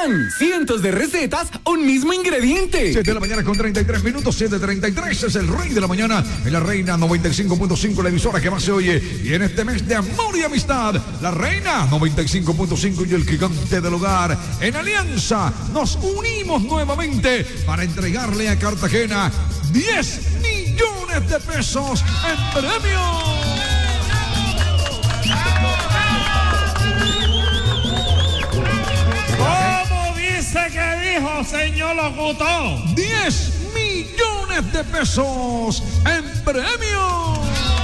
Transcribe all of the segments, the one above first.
están. Cientos de recetas, un mismo ingrediente. 7 de la mañana con 33 minutos, 7:33 es el Rey de la Mañana en la Reina 95.5, la emisora que más se oye. Y en este mes de amor y amistad, la Reina 95.5 y el gigante del hogar, en alianza, nos unimos nuevamente para entregarle a Cartagena 10 millones de pesos en premios. ¿Cómo dice que dijo, señor locutor? 10 millones de pesos en premios.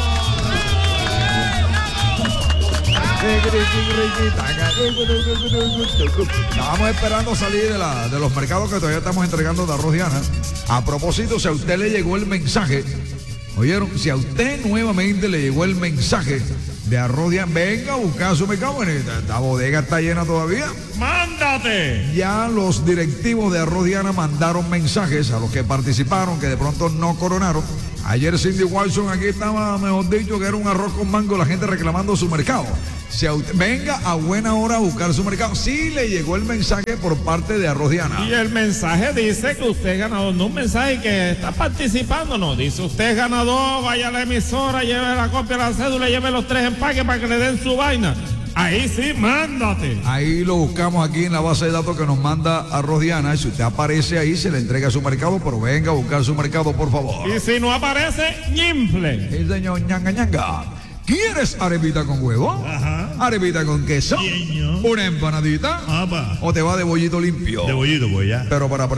Estábamos esperando salir de los mercados que todavía estamos entregando de arroz Diana. A propósito, si a usted le llegó el mensaje, ¿oyeron? Si a usted nuevamente le llegó el mensaje de arroz Diana, venga a buscar su mercado. La bodega está llena todavía. ¡Mándate! Ya los directivos de arroz Diana mandaron mensajes a los que participaron, que de pronto no coronaron. Ayer Cindy Wilson aquí estaba, mejor dicho, que era un arroz con mango, la gente reclamando su mercado. Si a usted, venga a buena hora a buscar su mercado. Sí le llegó el mensaje por parte de arroz Diana. Y el mensaje dice que usted es ganador, no un mensaje que está participando, no. Dice usted es ganador, vaya a la emisora, lleve la copia de la cédula, lleve los 3 empaques para que le den su vaina. Ahí sí, mándate. Ahí lo buscamos aquí en la base de datos que nos manda arroz Diana. Y si usted aparece ahí, se le entrega su mercado, pero venga a buscar su mercado, por favor. Y si no aparece, ñimple. El señor ñanga ñanga. ¿Quieres arepita con huevo? Ajá. ¿Arepita con queso? Señor. ¿Una empanadita? Apa. ¿O te va de bollito limpio? De bollito, pues ya. Pero para